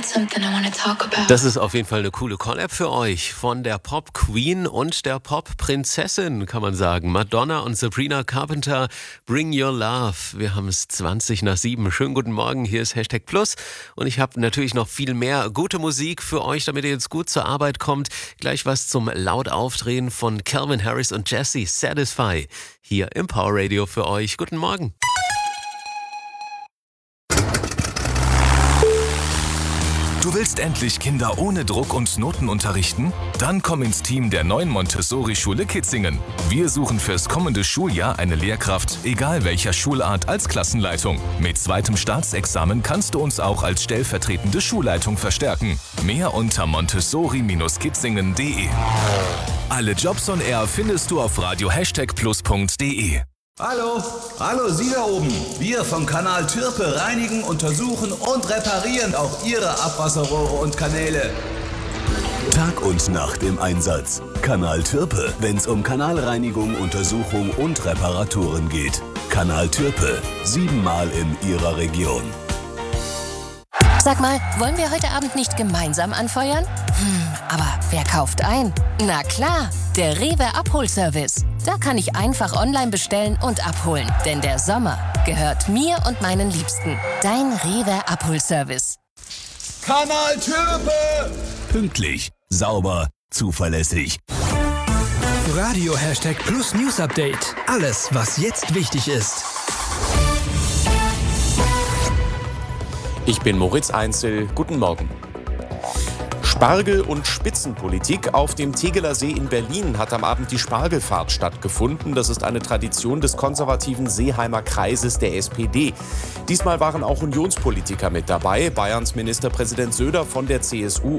Das ist auf jeden Fall eine coole Collab für euch. Von der Pop-Queen und der Pop-Prinzessin, kann man sagen. Madonna und Sabrina Carpenter, Bring Your Love. Wir haben es 7:20. Schönen guten Morgen, hier ist Hashtag Plus. Und ich habe natürlich noch viel mehr gute Musik für euch, damit ihr jetzt gut zur Arbeit kommt. Gleich was zum laut Aufdrehen von Calvin Harris und Jessie, Satisfy. Hier im Power Radio für euch. Guten Morgen. Du willst endlich Kinder ohne Druck und Noten unterrichten? Dann komm ins Team der neuen Montessori-Schule Kitzingen. Wir suchen fürs kommende Schuljahr eine Lehrkraft, egal welcher Schulart, als Klassenleitung. Mit zweitem Staatsexamen kannst du uns auch als stellvertretende Schulleitung verstärken. Mehr unter montessori-kitzingen.de. Alle Jobs on Air findest du auf radio-plus.de. Hallo, Sie da oben. Wir vom Kanal Türpe reinigen, untersuchen und reparieren auch Ihre Abwasserrohre und Kanäle. Tag und Nacht im Einsatz. Kanal Türpe, wenn's um Kanalreinigung, Untersuchung und Reparaturen geht. Kanal Türpe, 7-mal in Ihrer Region. Sag mal, wollen wir heute Abend nicht gemeinsam anfeuern? Aber wer kauft ein? Na klar, der Rewe Abholservice. Da kann ich einfach online bestellen und abholen. Denn der Sommer gehört mir und meinen Liebsten. Dein Rewe Abholservice. Kanal Türpe! Pünktlich, sauber, zuverlässig. Radio Hashtag Plus News Update. Alles, was jetzt wichtig ist. Ich bin Moritz Einzel. Guten Morgen. Spargel- und Spitzenpolitik. Auf dem Tegeler See in Berlin hat am Abend die Spargelfahrt stattgefunden. Das ist eine Tradition des konservativen Seeheimer Kreises der SPD. Diesmal waren auch Unionspolitiker mit dabei. Bayerns Ministerpräsident Söder von der CSU